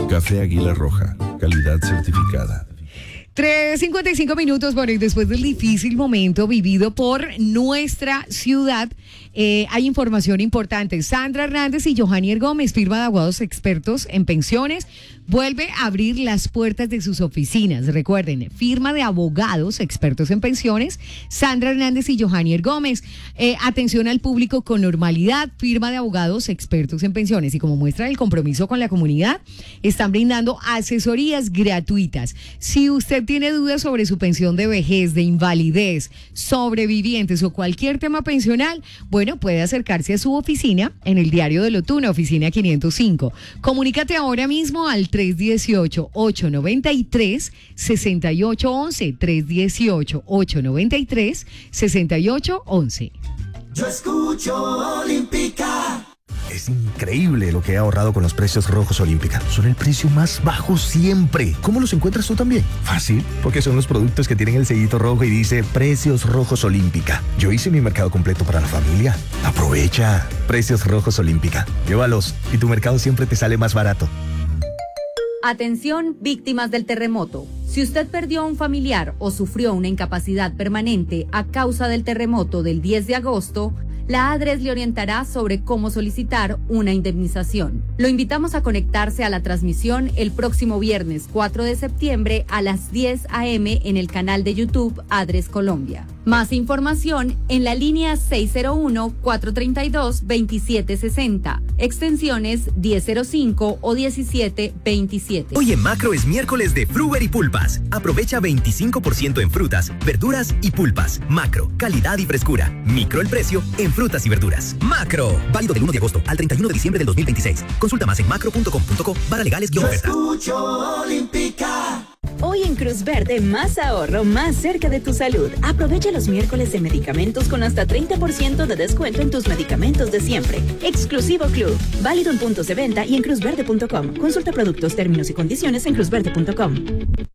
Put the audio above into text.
Café Águila Roja, calidad certificada. 3:55 minutos, bueno, y después del difícil momento vivido por nuestra ciudad, hay información importante. Sandra Hernández y Johanier Gómez, firma de abogados expertos en pensiones, vuelve a abrir las puertas de sus oficinas. Recuerden, firma de abogados expertos en pensiones, Sandra Hernández y Johanier Gómez. Atención al público con normalidad, firma de abogados expertos en pensiones. Y como muestra del compromiso con la comunidad, están brindando asesorías gratuitas. Si usted tiene dudas sobre su pensión de vejez, de invalidez, sobrevivientes o cualquier tema pensional, bueno, puede acercarse a su oficina en el Diario de Lotuna, oficina 505. Comunícate ahora mismo al 318-893-6811, 318-893-6811. Yo escucho Olímpica. Es increíble lo que he ahorrado con los precios rojos Olímpica. Son el precio más bajo siempre. ¿Cómo los encuentras tú también? Fácil, porque son los productos que tienen el sellito rojo y dice Precios Rojos Olímpica. Yo hice mi mercado completo para la familia. Aprovecha. Precios Rojos Olímpica. Llévalos y tu mercado siempre te sale más barato. Atención, víctimas del terremoto. Si usted perdió a un familiar o sufrió una incapacidad permanente a causa del terremoto del 10 de agosto, la ADRES le orientará sobre cómo solicitar una indemnización. Lo invitamos a conectarse a la transmisión el próximo viernes 4 de septiembre a las 10 a.m. en el canal de YouTube ADRES Colombia. Más información en la línea 601-432-2760, extensiones 1005 o 1727. Hoy en Macro es miércoles de Fruver y Pulpas. Aprovecha 25% en frutas, verduras y pulpas. Macro, calidad y frescura. Micro el precio en frutas y verduras. Macro, válido del 1 de agosto al 31 de diciembre del 2026. Consulta más en macro.com.co/legales. Yo escucho Olímpica. Hoy en Cruz Verde, más ahorro, más cerca de tu salud. Aprovecha los miércoles de medicamentos con hasta 30% de descuento en tus medicamentos de siempre. Exclusivo Club. Válido en puntos de venta y en cruzverde.com. Consulta productos, términos y condiciones en cruzverde.com.